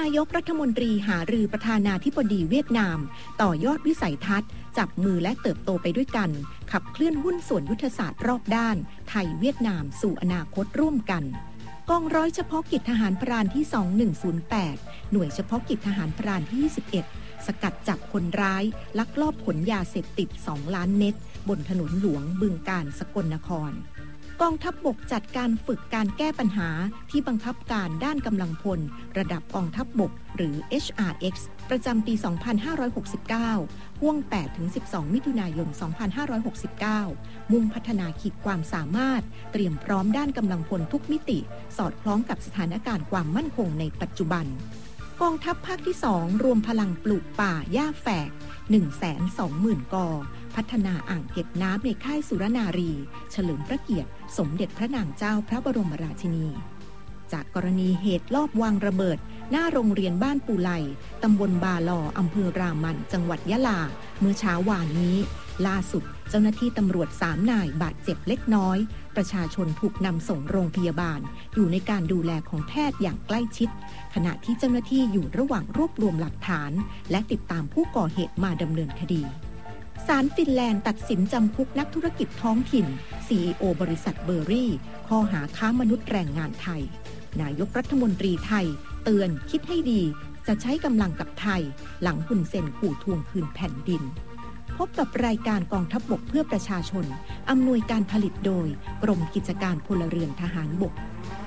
ายกรัฐมนตรีหารือประธานาธิบดีเวียดนามต่อยอดวิสัยทัศน์จับมือและเติบโตไปด้วยกันขับเคลื่อนหุ้นส่วนยุทธศาสตร์รอบด้านไทยเวียดนามสู่อนาคตร่วมกันกองร้อยเฉพาะกิจทหารพรานที่ 2108 หน่วยเฉพาะกิจทหารพรานที่ 21 สกัดจับคนร้ายลักลอบขนยาเสพติด 2 ล้านเม็ดบนถนนหลวงบึงกาฬสกลนครกองทัพบกจัดการฝึกการแก้ปัญหาที่บังคับการด้านกำลังพลระดับกองทัพบกหรือ HRX ประจำปี 2569 ห่วง 8-12 มิถุนายน 2569 มุ่งพัฒนาขีดความสามารถเตรียมพร้อมด้านกำลังพลทุกมิติสอดคล้องกับสถานการณ์ความมั่นคงในปัจจุบันกองทัพภาคที่ 2 รวมพลังปลูกป่าหญ้าแฝก 120,000 กอพัฒนาอ่างเก็บน้ำในค่ายสุรนารีเฉลิมพระเกียรติสมเด็จพระนางเจ้าพระบรมราชินีจากกรณีเหตุลอบวางระเบิดหน้าโรงเรียนบ้านปูไลตำบลบาลออำเภอรามันจังหวัดยะลาเมื่อเช้าวานนี้ล่าสุดเจ้าหน้าที่ตำรวจ3 นายบาดเจ็บเล็กน้อยประชาชนถูกนำส่งโรงพยาบาลอยู่ในการดูแลของแพทย์อย่างใกล้ชิดขณะที่เจ้าหน้าที่อยู่ระหว่างรวบรวมหลักฐานและติดตามผู้ก่อเหตุมาดำเนินคดีศาลฟินแลนด์ตัดสินจำคุกนักธุรกิจท้องถิ่น CEO บริษัทเบอร์รี่ข้อหาค้ามนุษย์แรงงานไทยนายกรัฐมนตรีไทยเตือนคิดให้ดีจะใช้กำลังกับไทยหลังฮุนเซนขู่ทวงคืนแผ่นดินพบกับรายการกองทัพบกเพื่อประชาชนอำนวยการผลิตโดยกรมกิจการพลเรือนทหารบก